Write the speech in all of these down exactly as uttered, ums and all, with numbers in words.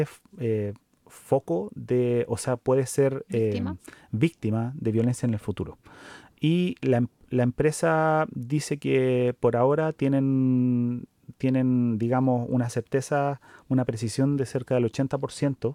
eh, foco de, o sea, puede ser eh, Víctima. víctima de violencia en el futuro. Y la, la empresa dice que por ahora tienen, tienen, digamos, una certeza, una precisión de cerca del ochenta por ciento.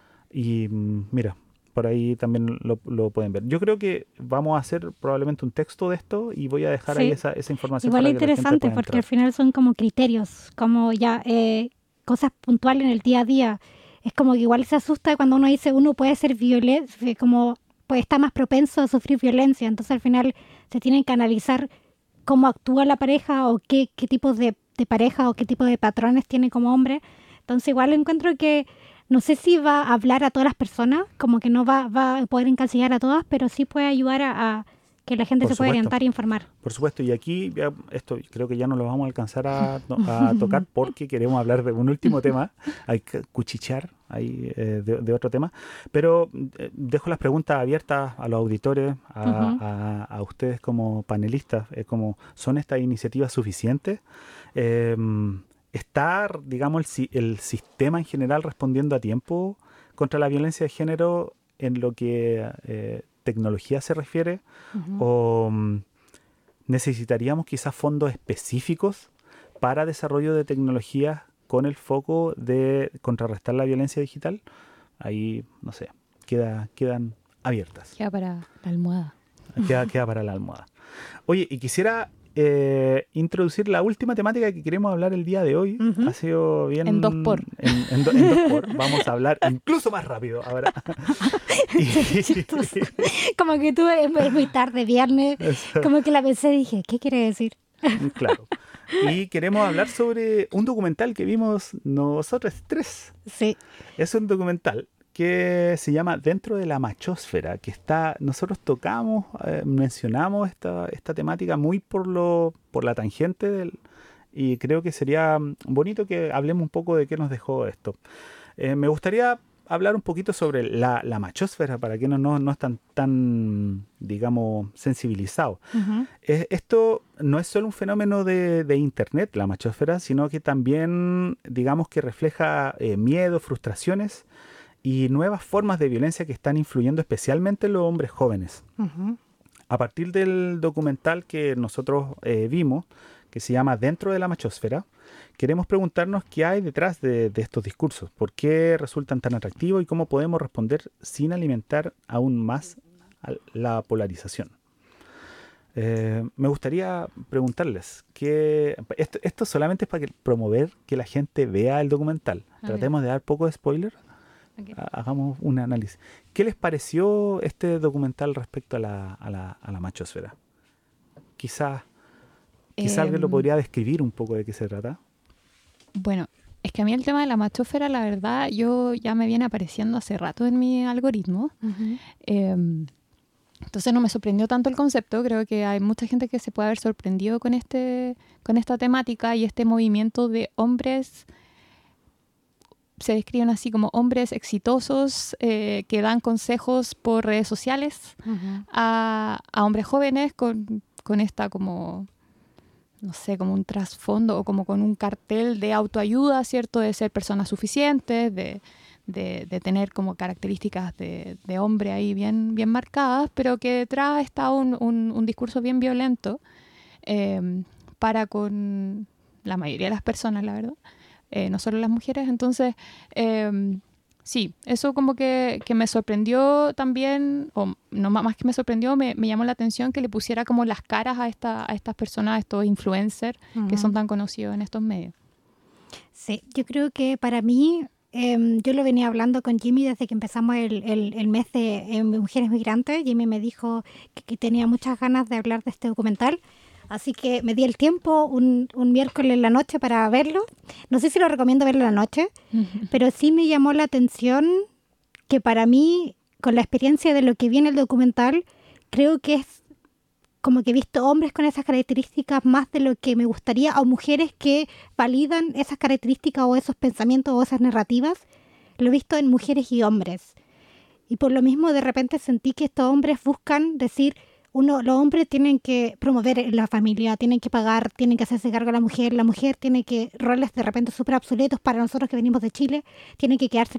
Y mm, mira, por ahí también lo, lo pueden ver. Yo creo que vamos a hacer probablemente un texto de esto y voy a dejar ahí Sí, esa, esa información igual para es que la gente interesante pueda porque al entrar. final son como criterios, como ya eh, cosas puntuales en el día a día. Es como que igual se asusta cuando uno dice uno puede ser violento, como puede estar más propenso a sufrir violencia. Entonces al final se tienen que analizar cómo actúa la pareja o qué, qué tipos de, de pareja o qué tipo de patrones tiene como hombre. Entonces igual encuentro que no sé si va a hablar a todas las personas, como que no va, va a poder encasillar a todas, pero sí puede ayudar a, a que la gente Por se pueda supuesto. orientar e informar. Por supuesto, y aquí ya, esto creo que ya no lo vamos a alcanzar a, no, a tocar porque queremos hablar de un último tema, hay que cuchichear ahí, eh, de, de otro tema, pero eh, dejo las preguntas abiertas a los auditores, a, Ujú. a, a ustedes como panelistas, eh, como, ¿son estas iniciativas suficientes? Eh, ¿Está, digamos, el, si- el sistema en general respondiendo a tiempo contra la violencia de género en lo que eh, tecnología se refiere? Ujú. ¿O mm, necesitaríamos quizás fondos específicos para desarrollo de tecnologías con el foco de contrarrestar la violencia digital? Ahí, no sé, queda, quedan abiertas. Queda para la almohada. Queda, queda para la almohada. Oye, y quisiera eh, introducir la última temática que queremos hablar el día de hoy. Ujú. Ha sido bien... En dos por. En, en do- en dos por. Vamos a hablar incluso más rápido ahora. Qué chistoso. Como que tú es es muy tarde, viernes, como que la pensé y dije, ¿qué quiere decir? Claro. Y queremos hablar sobre un documental que vimos nosotros tres. Sí, Es un documental que se llama Dentro de la Machósfera, que está, nosotros tocamos, eh, mencionamos esta, esta temática muy por lo, por la tangente del, y creo que sería mm, bonito que hablemos un poco de qué nos dejó esto. Eh, me gustaría hablar un poquito sobre la, la machósfera para que no, no, no están tan, digamos, sensibilizados. ujú, Eh, esto no es solo un fenómeno de, de Internet, la machósfera, sino que también, digamos, que refleja eh, miedo, frustraciones y nuevas formas de violencia que están influyendo especialmente en los hombres jóvenes. ujú. A partir del documental que nosotros eh, vimos, que se llama Dentro de la Machósfera, queremos preguntarnos qué hay detrás de, de estos discursos, por qué resultan tan atractivos y cómo podemos responder sin alimentar aún más a la polarización. Eh, me gustaría preguntarles que esto, esto solamente es para que- promover que la gente vea el documental. Ok. Tratemos de dar poco de spoiler. Ok. Ha- Hagamos un análisis. ¿Qué les pareció este documental respecto a la, a la, a la machosfera? Quizás quizá alguien lo Em, podría describir un poco de qué se trata. Bueno, es que a mí el tema de la machósfera, la verdad, yo ya me viene apareciendo hace rato en mi algoritmo. Ujú. Em, entonces no me sorprendió tanto el concepto. Creo que hay mucha gente que se puede haber sorprendido con, este, con esta temática y este movimiento de hombres, se describen así como hombres exitosos eh, que dan consejos por redes sociales Ujú. a, a hombres jóvenes con, con esta como, no sé, como un trasfondo o como con un cartel de autoayuda, ¿cierto? De ser personas suficientes, de, de, de tener como características de, de hombre ahí bien, bien marcadas, pero que detrás está un, un, un discurso bien violento eh, para con la mayoría de las personas, la verdad. Eh, no solo las mujeres. Entonces, eh, sí, eso como que, que me sorprendió también, o no más que me sorprendió, me, me llamó la atención que le pusiera como las caras a, esta, a estas personas, a estos influencers que son Ujú. tan conocidos en estos medios. Sí, yo creo que para mí, em, yo lo venía hablando con Jimmy desde que empezamos el, el, el mes de eh, Mujeres Migrantes. Jimmy me dijo que, que tenía muchas ganas de hablar de este documental. Así que me di el tiempo un, un miércoles en la noche para verlo. No sé si lo recomiendo verlo en la noche, pero sí me llamó la atención que para mí, con la experiencia de lo que vi en el documental, creo que es como que he visto hombres con esas características más de lo que me gustaría, o mujeres que validan esas características o esos pensamientos o esas narrativas. Lo he visto en mujeres y hombres. Y por lo mismo de repente sentí que estos hombres buscan decir, uno, los hombres tienen que promover la familia, tienen que pagar, tienen que hacerse cargo de la mujer, la mujer tiene que, roles de repente súper obsoletos para nosotros que venimos de Chile, tienen que quedarse